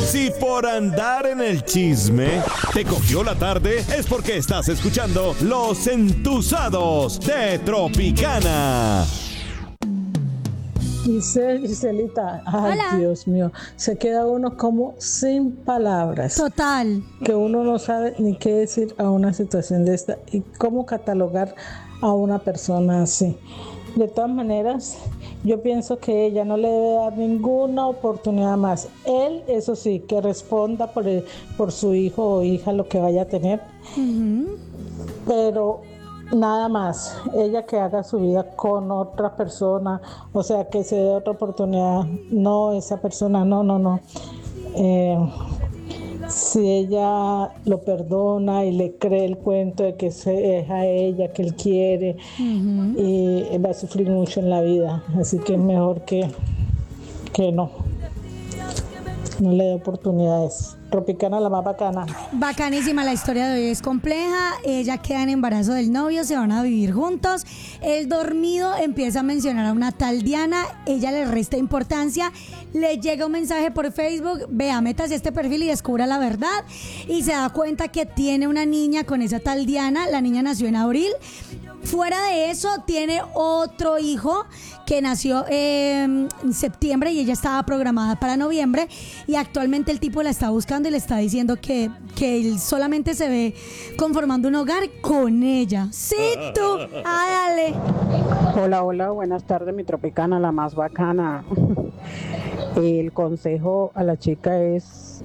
Si por andar en el chisme te cogió la tarde, es porque estás escuchando Los Entusados de Tropicana. Giselita, ay, hola. Dios mío, se queda uno como sin palabras. Total. Que uno no sabe ni qué decir a una situación de esta y cómo catalogar a una persona así. De todas maneras, yo pienso que ella no le debe dar ninguna oportunidad más. Él, eso sí, que responda por su hijo o hija, lo que vaya a tener. Pero nada más, ella que haga su vida con otra persona, o sea, que se dé otra oportunidad. No, esa persona, no. Si ella lo perdona y le cree el cuento de que es a ella que él quiere, y va a sufrir mucho en la vida. Así que es mejor que no le dé oportunidades. Tropicana, la más bacana. Bacanísima, la historia de hoy es compleja. Ella queda en embarazo del novio, se van a vivir juntos. El dormido empieza a mencionar a una tal Diana, ella le resta importancia, le llega un mensaje por Facebook, vea, métase este perfil y descubra la verdad, y se da cuenta que tiene una niña con esa tal Diana. La niña nació en abril. Fuera de eso, tiene otro hijo que nació en septiembre y ella estaba programada para noviembre, y actualmente el tipo la está buscando y le está diciendo que él solamente se ve conformando un hogar con ella. Sí, tú, dale. Hola, buenas tardes, mi Tropicana, la más bacana. El consejo a la chica es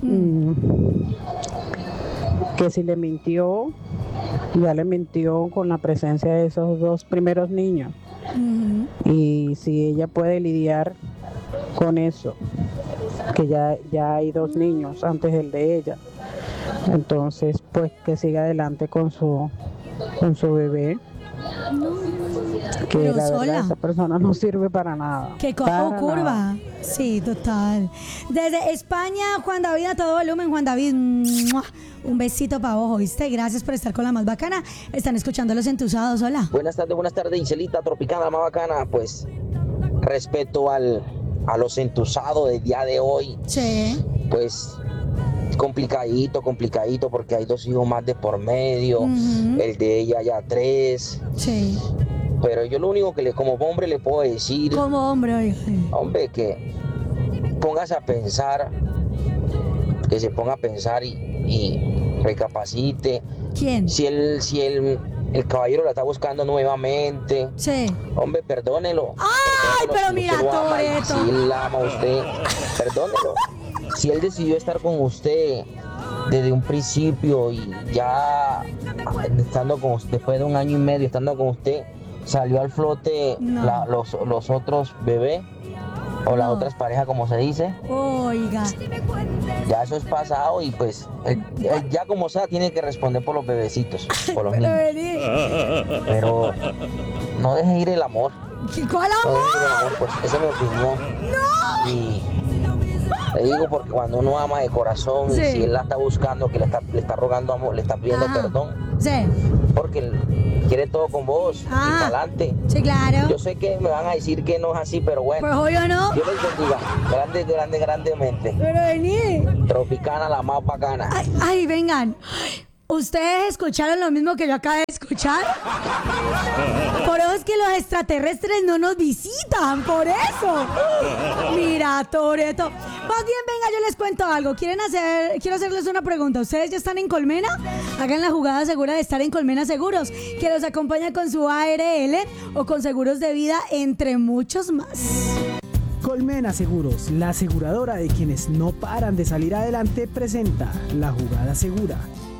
que si le mintió, ya le mintió con la presencia de esos dos primeros niños. Y si ella puede lidiar con eso, que ya hay dos niños antes del de ella, entonces pues que siga adelante con su bebé. Que Pero la sola. verdad esa persona no sirve para nada. Que para cojo curva. nada. Sí, total. Desde España, Juan David, a todo volumen. Juan David, ¡mua! Un besito para vos, ¿viste? Gracias por estar con la más bacana. Están escuchando Los Entusados. Hola. Buenas tardes, Giselita, Tropicana, la más bacana. Pues respecto a los entusados del día de hoy, Sí. pues complicadito, porque hay dos hijos más de por medio, el de ella ya 3. Sí. Pero yo lo único que como hombre le puedo decir, Como hombre, oiga. hombre, que póngase a pensar, que se ponga a pensar y recapacite. ¿Quién? Si el caballero la está buscando nuevamente, Sí. hombre, perdónelo. Ay, pero mira, Si usted lo ama y Toretto. si él la ama a usted, perdónelo. Si él decidió estar con usted desde un principio y ya estando con usted, después de 1 año y medio estando con usted, salió al flote No. los otros bebés o las No. otras parejas, como se dice, Oiga. ya eso es pasado y pues él ya como sea tiene que responder por los bebecitos, por los Pero niños. vení. Pero no deje ir el amor. ¿Cuál No amor? deje ir el amor, pues esa es mi opinión. ¡No! Y le digo porque cuando uno ama de corazón, Sí. y si él la está buscando, que le está rogando amor, le está pidiendo Ajá. perdón, Sí. porque él quiere todo con vos y Ah. para adelante. Sí, claro. Yo sé que me van a decir que no es así, pero bueno. Pues obvio no. Dios les bendiga, grandemente. Pero vení. Tropicana, la más bacana. Ay, vengan. ¿Ustedes escucharon lo mismo que yo acabé de escuchar? Por eso es que los extraterrestres no nos visitan, por eso. Mira, Toretto. Más bien, venga, yo les cuento algo. Quiero hacerles una pregunta. ¿Ustedes ya están en Colmena? Hagan la jugada segura de estar en Colmena Seguros, que los acompaña con su ARL o con seguros de vida, entre muchos más. Colmena Seguros, la aseguradora de quienes no paran de salir adelante, presenta La Jugada Segura.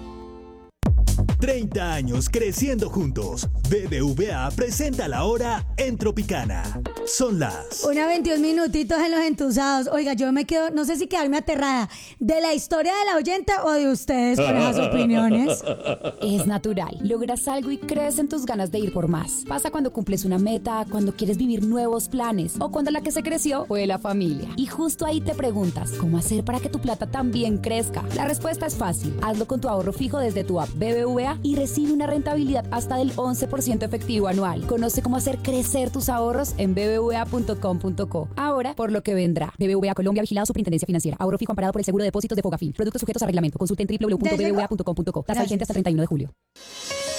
30 años creciendo juntos. BBVA presenta la hora en Tropicana. Son las 1:21 minutitos en Los Entusados. Oiga, yo me quedo, no sé si quedarme aterrada de la historia de la oyente o de ustedes con esas opiniones. Es natural. Logras algo y crees en tus ganas de ir por más. Pasa cuando cumples una meta, cuando quieres vivir nuevos planes o cuando la que se creció fue la familia. Y justo ahí te preguntas, ¿cómo hacer para que tu plata también crezca? La respuesta es fácil. Hazlo con tu ahorro fijo desde tu app BBVA ahora y recibe una rentabilidad hasta del 11% efectivo anual. Conoce cómo hacer crecer tus ahorros en bbva.com.co. Ahora, por lo que vendrá. BBVA Colombia, vigilado Superintendencia Financiera. Ahorro fijo amparado por el seguro de depósitos de Fogafín. Productos sujetos a reglamento. Consulte en www.bbva.com.co. Tasa vigente hasta el 31 de julio.